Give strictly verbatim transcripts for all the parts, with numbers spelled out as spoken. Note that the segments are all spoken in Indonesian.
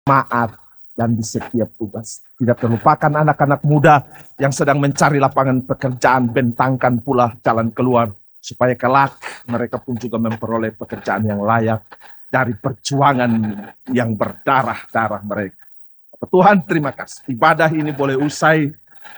jemaat, dan di setiap tugas. Tidak terlupakan anak-anak muda yang sedang mencari lapangan pekerjaan, bentangkan pula jalan keluar, supaya kelak mereka pun juga memperoleh pekerjaan yang layak dari perjuangan yang berdarah-darah mereka. Tuhan, terima kasih. Ibadah ini boleh usai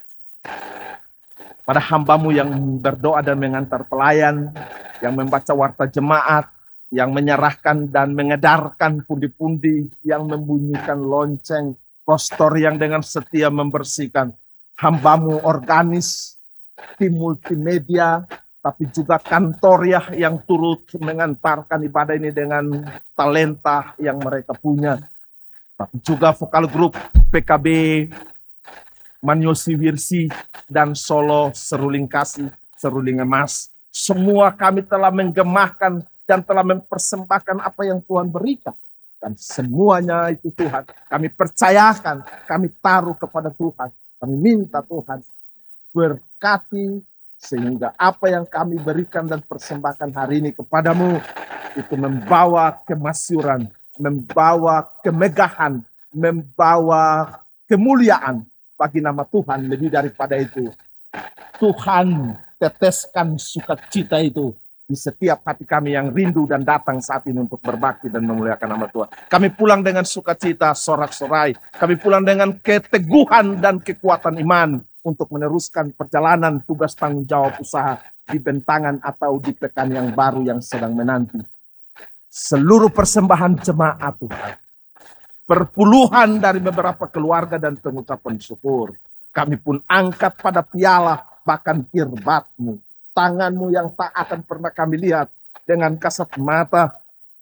pada hambamu yang berdoa dan mengantar pelayan, yang membaca warta jemaat, yang menyerahkan dan mengedarkan pundi-pundi, yang membunyikan lonceng, pastor yang dengan setia membersihkan, hambamu organis, tim multimedia, tapi juga kantor ya yang turut mengantarkan ibadah ini dengan talenta yang mereka punya. Tapi juga vokal grup P K B, Manyosi Wirsi, dan Solo Seruling Kasih, Seruling Emas. Semua kami telah menggemahkan dan telah mempersembahkan apa yang Tuhan berikan. Dan semuanya itu Tuhan, kami percayakan, kami taruh kepada Tuhan. Kami minta Tuhan berkati sehingga apa yang kami berikan dan persembahkan hari ini kepadamu itu membawa kemasyuran, membawa kemegahan, membawa kemuliaan bagi nama Tuhan. Lebih daripada itu, Tuhan teteskan sukacita itu di setiap hati kami yang rindu dan datang saat ini untuk berbakti dan memuliakan nama Tuhan. Kami pulang dengan sukacita, sorak-sorai. Kami pulang dengan keteguhan dan kekuatan iman untuk meneruskan perjalanan tugas tanggung jawab usaha di bentangan atau di pekan yang baru yang sedang menanti. Seluruh persembahan jemaat Tuhan, perpuluhan dari beberapa keluarga dan pengucapan syukur, kami pun angkat pada piala bahkan kirbatmu, tanganmu yang tak akan pernah kami lihat dengan kasat mata,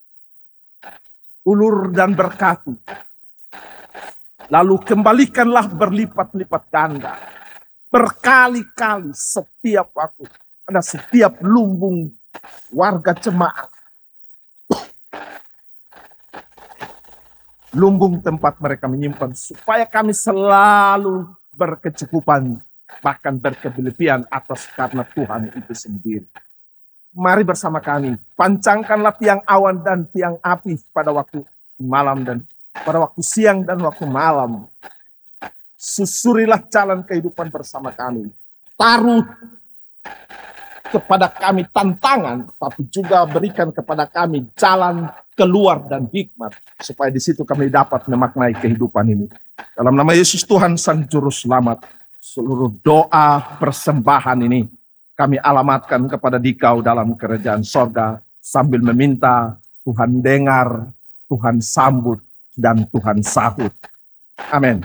ulur dan berkati. Lalu kembalikanlah berlipat-lipat ganda, berkali-kali setiap waktu, pada setiap lumbung warga jemaat, lumbung tempat mereka menyimpan, supaya kami selalu berkecukupan, bahkan berkelebihan atas karena Tuhan itu sendiri. Mari bersama kami, pancangkanlah tiang awan dan tiang api pada waktu malam dan pada waktu siang dan waktu malam. Susurilah jalan kehidupan bersama kami. Taruh kepada kami tantangan, tapi juga berikan kepada kami jalan keluar dan hikmat, supaya di situ kami dapat memaknai kehidupan ini. Dalam nama Yesus Tuhan Sang Juru Selamat, seluruh doa persembahan ini kami alamatkan kepada Dikau dalam kerajaan sorga, sambil meminta Tuhan dengar, Tuhan sambut, dan Tuhan sahut. Amin.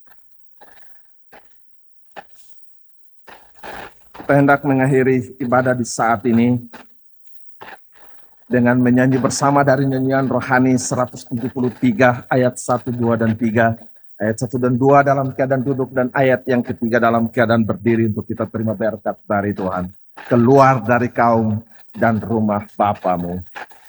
Kita hendak mengakhiri ibadah di saat ini dengan menyanyi bersama dari nyanyian rohani seratus tujuh puluh tiga ayat satu, dua, dan tiga. Ayat satu dan dua dalam keadaan duduk, dan ayat yang ketiga dalam keadaan berdiri untuk kita terima berkat dari Tuhan. Keluar dari kaum dan rumah Bapamu.